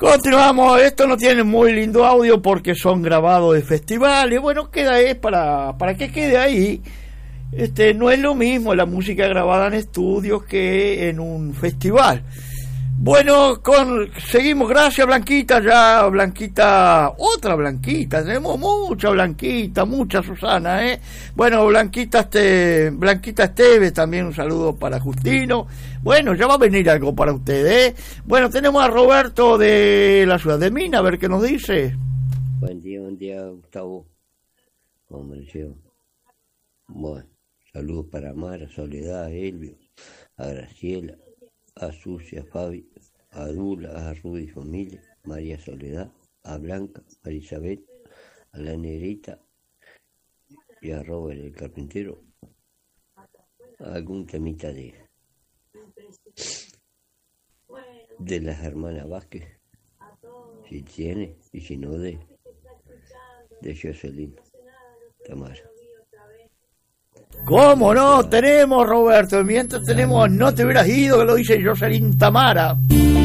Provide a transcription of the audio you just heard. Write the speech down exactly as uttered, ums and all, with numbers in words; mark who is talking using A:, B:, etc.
A: Continuamos, esto no tiene muy lindo audio porque son grabados de festivales. Bueno, queda es para, para que quede ahí. Este, no es lo mismo la música grabada en estudios que en un festival. Bueno, con, seguimos, gracias Blanquita, ya Blanquita, otra Blanquita, tenemos mucha Blanquita, mucha Susana, ¿eh? Bueno, Blanquita, este, Blanquita Esteves, también un saludo para Justino. Bueno, ya va a venir algo para ustedes, ¿eh? Bueno, tenemos a Roberto de la ciudad de Mina, a ver qué nos dice.
B: Buen día, buen día, Gustavo. ¿Cómo le llevo? Bueno, saludos para Mara, Soledad, a Elvio, a Graciela, a Sucia, a Fabi, a Dula, a Rudy familia, María Soledad, a Blanca, a Isabel, a la Negrita y a Robert el carpintero. Algún temita de de las hermanas Vázquez, si tiene, y si no de de Jocelyn Tamara.
A: ¿Cómo no? Tenemos, Roberto. Mientras tenemos No te hubieras ido, que lo dice Jocelyn Tamara.